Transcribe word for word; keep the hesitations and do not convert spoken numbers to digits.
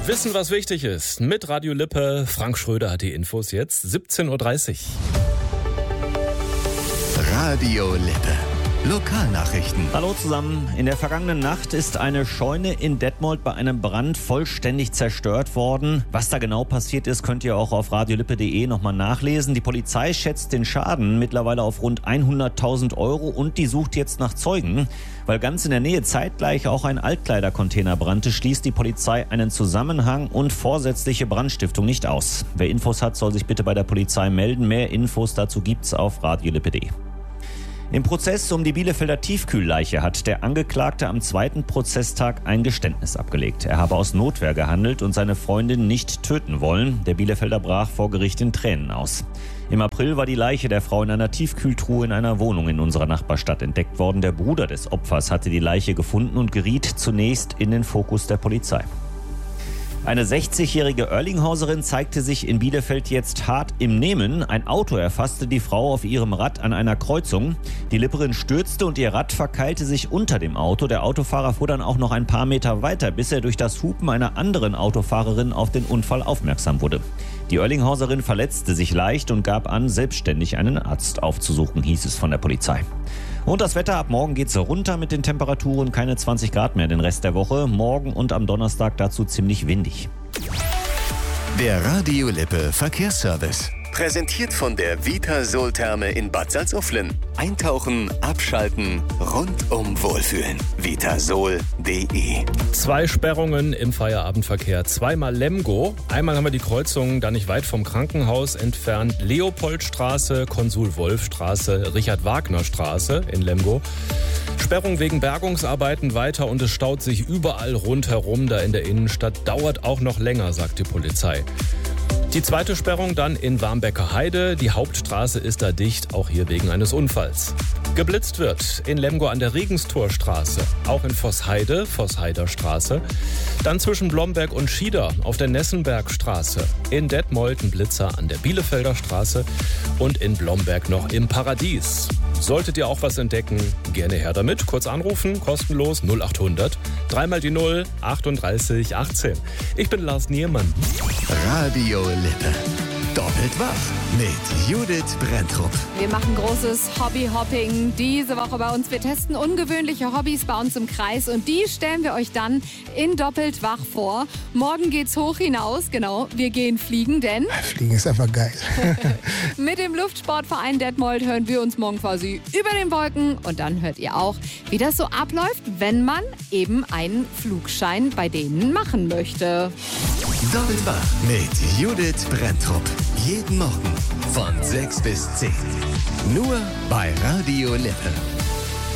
Wissen, was wichtig ist. Mit Radio Lippe. Frank Schröder hat die Infos jetzt. siebzehn Uhr dreißig. Radio Lippe. Lokalnachrichten. Hallo zusammen. In der vergangenen Nacht ist eine Scheune in Detmold bei einem Brand vollständig zerstört worden. Was da genau passiert ist, könnt ihr auch auf radiolippe punkt de nochmal nachlesen. Die Polizei schätzt den Schaden mittlerweile auf rund hunderttausend Euro und die sucht jetzt nach Zeugen. Weil ganz in der Nähe zeitgleich auch ein Altkleidercontainer brannte, schließt die Polizei einen Zusammenhang und vorsätzliche Brandstiftung nicht aus. Wer Infos hat, soll sich bitte bei der Polizei melden. Mehr Infos dazu gibt's auf radiolippe punkt de. Im Prozess um die Bielefelder Tiefkühlleiche hat der Angeklagte am zweiten Prozesstag ein Geständnis abgelegt. Er habe aus Notwehr gehandelt und seine Freundin nicht töten wollen. Der Bielefelder brach vor Gericht in Tränen aus. Im April war die Leiche der Frau in einer Tiefkühltruhe in einer Wohnung in unserer Nachbarstadt entdeckt worden. Der Bruder des Opfers hatte die Leiche gefunden und geriet zunächst in den Fokus der Polizei. Eine sechzigjährige Oerlinghauserin zeigte sich in Bielefeld jetzt hart im Nehmen. Ein Auto erfasste die Frau auf ihrem Rad an einer Kreuzung. Die Lipperin stürzte und ihr Rad verkeilte sich unter dem Auto. Der Autofahrer fuhr dann auch noch ein paar Meter weiter, bis er durch das Hupen einer anderen Autofahrerin auf den Unfall aufmerksam wurde. Die Oerlinghauserin verletzte sich leicht und gab an, selbstständig einen Arzt aufzusuchen, hieß es von der Polizei. Und das Wetter, ab morgen geht's runter mit den Temperaturen, keine zwanzig Grad mehr den Rest der Woche. Morgen und am Donnerstag dazu ziemlich windig. Der Radio Lippe Verkehrsservice. Präsentiert von der Vitasol-Therme in Bad Salzuflen. Eintauchen, abschalten, rundum wohlfühlen. vitasol punkt de. Zwei Sperrungen im Feierabendverkehr. Zweimal Lemgo. Einmal haben wir die Kreuzung da nicht weit vom Krankenhaus entfernt. Leopoldstraße, Konsul-Wolf-Straße, Richard-Wagner-Straße in Lemgo. Sperrung wegen Bergungsarbeiten weiter und es staut sich überall rundherum da in der Innenstadt. Dauert auch noch länger, sagt die Polizei. Die zweite Sperrung dann in Warmbecker Heide. Die Hauptstraße ist da dicht, auch hier wegen eines Unfalls. Geblitzt wird in Lemgo an der Regenstorstraße, auch in Vossheide, Vossheider Straße. Dann zwischen Blomberg und Schieder auf der Nessenbergstraße. In Detmold ein Blitzer an der Bielefelder Straße und in Blomberg noch im Paradies. Solltet ihr auch was entdecken, gerne her damit. Kurz anrufen, kostenlos null acht hundert, dreimal die null, achtunddreißig achtzehn. Ich bin Lars Niermann. Radio Lippe. Doppelt wach mit Judith Brenntrup. Wir machen großes Hobbyhopping diese Woche bei uns. Wir testen ungewöhnliche Hobbys bei uns im Kreis und die stellen wir euch dann in Doppelt wach vor. Morgen geht's hoch hinaus, genau. Wir gehen fliegen, denn Fliegen ist einfach geil. mit dem Luftsportverein Detmold hören wir uns morgen quasi über den Wolken und dann hört ihr auch, wie das so abläuft, wenn man eben einen Flugschein bei denen machen möchte. Doppelt wach mit Judith Brenntrup. Jeden Morgen von sechs bis zehn. Nur bei Radio Lippe.